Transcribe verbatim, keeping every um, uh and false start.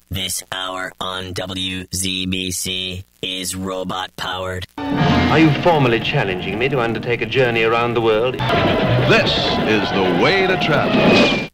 This hour on W Z B C is robot-powered. Are you formally challenging me to undertake a journey around the world? This is the way to travel.